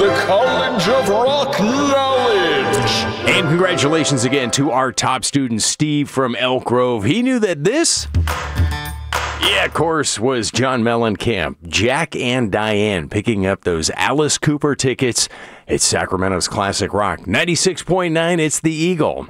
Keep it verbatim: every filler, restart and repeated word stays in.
the College of Rock Knowledge. And congratulations again to our top student, Steve from Elk Grove. He knew that this, yeah, of course, was John Mellencamp. Jack and Diane picking up those Alice Cooper tickets at Sacramento's Classic Rock. ninety-six point nine, it's the Eagle.